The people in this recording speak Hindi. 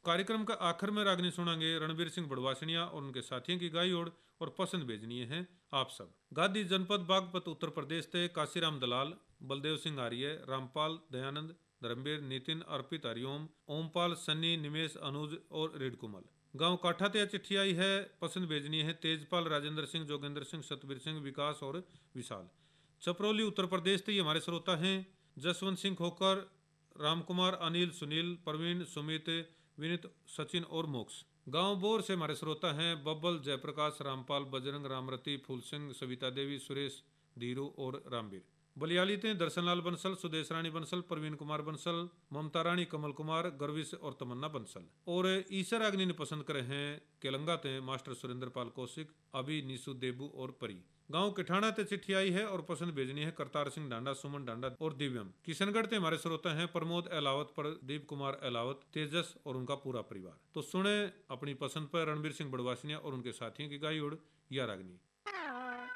कार्यक्रम का आखिर में रागनी सुनांगे रणबीर सिंह बड़वासनिया और उनके साथियों की गाई ओर और पसंद भेजनी है आप सब। गादी जनपद बागपत उत्तर प्रदेश से काशीराम दलाल, बलदेव सिंह आर्य, रामपाल दयानंद, धर्मवीर, नितिन, अर्पित, हरिओम, ओमपाल, सन्नी, निमेश, अनुज और रेड कुमल। गांव काठा ते चिट्ठी आई है, पसंद भेजनी है तेजपाल, राजेंद्र सिंह, जोगेंद्र सिंह, सतवीर सिंह, विकास और विशाल। छपरौली उत्तर प्रदेश से हमारे श्रोता हैं जसवंत सिंह खोकर, रामकुमार, अनिल, सुनील, प्रवीण, सुमित, विनीत, सचिन और मोक्ष। गांव बोर से हमारे श्रोता हैं बब्बल, जयप्रकाश, रामपाल, बजरंग, रामरती, फूल सिंह, सविता देवी, सुरेश, धीरू और रामवीर। बलियाली थे दर्शनलाल बंसल, सुदेश रानी बंसल, प्रवीण कुमार बंसल, ममता रानी, कमल कुमार, गर्विश और तमन्ना बंसल। और ईसर अग्नि ने पसंद करे हैं केलंगा थे मास्टर सुरेंद्र पाल कौशिक, अभी, निशु, देबू और परी। गांव किठाना ते चिट्ठी आई है और पसंद भेजनी है करतार सिंह डांडा, सुमन डांडा और दिव्यम। किशनगढ़ ते हमारे श्रोता हैं प्रमोद अहलावत, प्रदीप कुमार अहलावत, तेजस और उनका पूरा परिवार। तो सुने अपनी पसंद पर रणबीर सिंह बड़वासनिया और उनके साथियों की गाई उड़ या रागनी।